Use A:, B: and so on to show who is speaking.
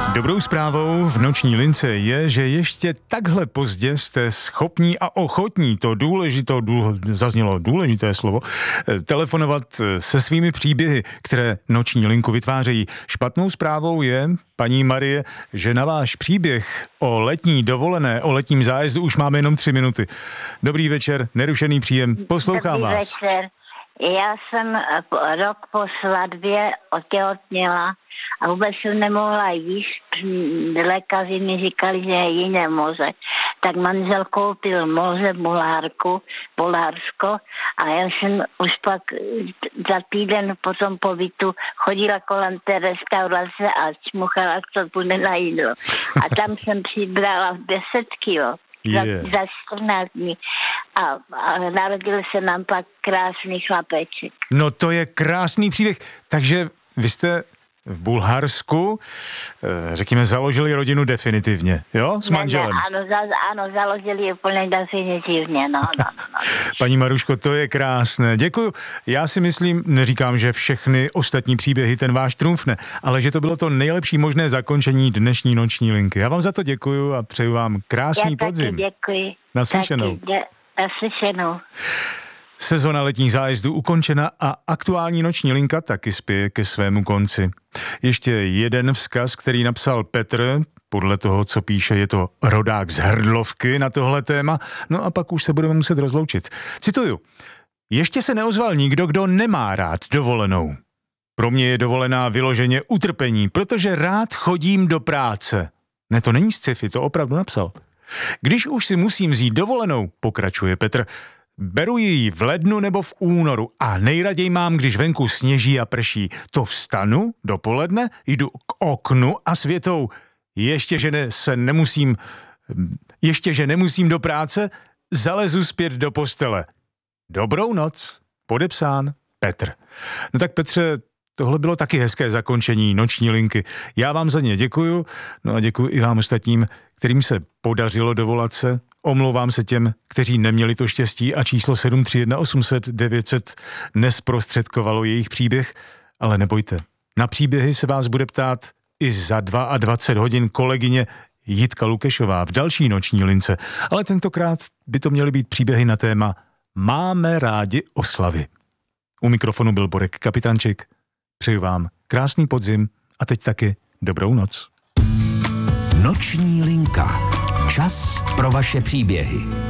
A: Dobrou zprávou v noční lince je, že ještě takhle pozdě jste schopní a ochotní, zaznělo důležité slovo, telefonovat se svými příběhy, které noční linku vytvářejí. Špatnou zprávou je, paní Marie, že na váš příběh o letní dovolené, o letním zájezdu už máme jenom 3 minuty. Dobrý večer, nerušený příjem, poslouchám vás.
B: Dobrý večer. Já jsem rok po svatbě otěhotněla a vůbec jsem nemohla jíst. Lékaři mi říkali, že je jiné moře. Tak manžel koupil moře Bulharsko a já jsem už pak za týden po tom pobytu chodila kolem té restaurace a čmuchala, co bude na jídlo. A tam jsem přibrala 10 kilo. Za 14 dní. A narodil se nám pak krásný chlapeček.
A: No to je krásný příběh. Takže vy jste v Bulharsku, řekněme, založili rodinu definitivně, jo? S manželem.
B: Ano, založili ji úplně definitivně, no.
A: Paní Maruško, to je krásné. Děkuju. Já si myslím, neříkám, že všechny ostatní příběhy ten váš trumfne, ale že to bylo to nejlepší možné zakončení dnešní noční linky. Já vám za to děkuju a přeju vám krásný podzim.
B: Já taky děkuji.
A: Naslyšenou.
B: Naslyšenou.
A: Sezona letních zájezdů ukončena a aktuální noční linka taky spěje ke svému konci. Ještě jeden vzkaz, který napsal Petr, podle toho, co píše, je to rodák z Hrdlovky na tohle téma, no a pak už se budeme muset rozloučit. Cituju. Ještě se neozval nikdo, kdo nemá rád dovolenou. Pro mě je dovolená vyloženě utrpení, protože rád chodím do práce. Ne, to není sci-fi, to opravdu napsal. Když už si musím vzít dovolenou, pokračuje Petr, beru ji v lednu nebo v únoru a nejraději mám, když venku sněží a prší. To vstanu dopoledne, jdu k oknu a světou. Ještě, že nemusím do práce, zalezu zpět do postele. Dobrou noc, podepsán Petr. No tak Petře, tohle bylo taky hezké zakončení noční linky. Já vám za ně děkuju, no a děkuju i vám ostatním, kterým se podařilo dovolat se. Omlouvám se těm, kteří neměli to štěstí a číslo 731 800 900 nesprostředkovalo jejich příběh, ale nebojte. Na příběhy se vás bude ptát i za 22 hodin kolegyně Jitka Lukešová v další noční lince, ale tentokrát by to měly být příběhy na téma Máme rádi oslavy. U mikrofonu byl Borek Kapitančik. Přeju vám krásný podzim a teď taky dobrou noc.
C: Noční linka. Čas pro vaše příběhy.